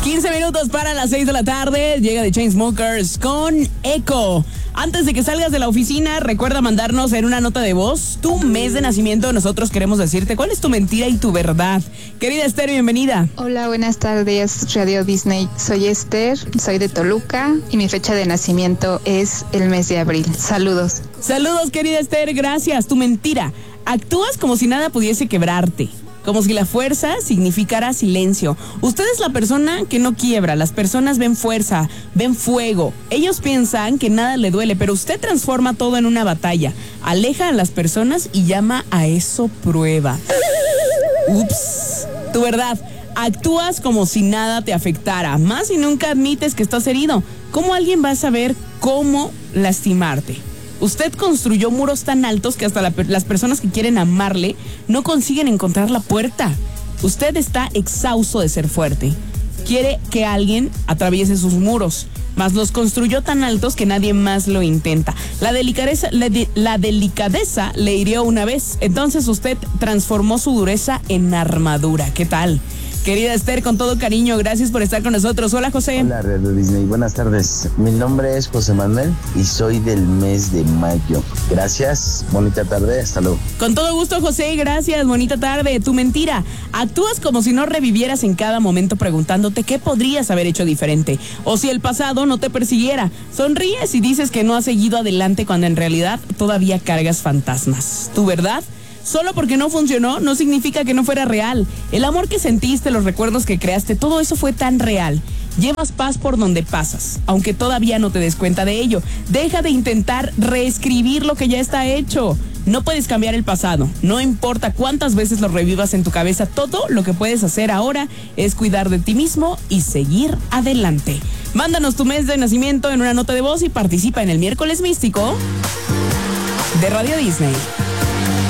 15 minutos para las 6 de la tarde. Llega The Chainsmokers con Echo. Antes de que salgas de la oficina, recuerda mandarnos en una nota de voz tu mes de nacimiento. Nosotros queremos decirte cuál es tu mentira y tu verdad. Querida Esther, bienvenida. Hola, buenas tardes, Radio Disney. Soy Esther, soy de Toluca y mi fecha de nacimiento es el mes de abril. Saludos. Saludos, querida Esther, gracias. Tu mentira. Actúas como si nada pudiese quebrarte. Como si la fuerza significara silencio. Usted es la persona que no quiebra. Las personas ven fuerza, ven fuego. Ellos piensan que nada le duele, pero usted transforma todo en una batalla. Aleja a las personas y llama a eso prueba. Ups. Tu verdad. Actúas como si nada te afectara. Más si nunca admites que estás herido. ¿Cómo alguien va a saber cómo lastimarte? Usted construyó muros tan altos que hasta las personas que quieren amarle no consiguen encontrar la puerta. Usted está exhausto de ser fuerte. Quiere que alguien atraviese sus muros, mas los construyó tan altos que nadie más lo intenta. La delicadeza le hirió una vez, entonces usted transformó su dureza en armadura. ¿Qué tal? Querida Esther, con todo cariño, gracias por estar con nosotros. Hola, José. Hola, Radio Disney. Buenas tardes. Mi nombre es José Manuel y soy del mes de mayo. Gracias. Bonita tarde. Hasta luego. Con todo gusto, José. Gracias. Bonita tarde. Tu mentira. Actúas como si no revivieras en cada momento preguntándote qué podrías haber hecho diferente o si el pasado no te persiguiera. Sonríes y dices que no has seguido adelante cuando en realidad todavía cargas fantasmas. Tu verdad. Solo porque no funcionó no significa que no fuera real. El amor que sentiste, los recuerdos que creaste, todo eso fue tan real. Llevas paz por donde pasas, aunque todavía no te des cuenta de ello. Deja de intentar reescribir lo que ya está hecho. No puedes cambiar el pasado. No importa cuántas veces lo revivas en tu cabeza, todo lo que puedes hacer ahora es cuidar de ti mismo y seguir adelante. Mándanos tu mes de nacimiento en una nota de voz y participa en el Miércoles Místico de Radio Disney.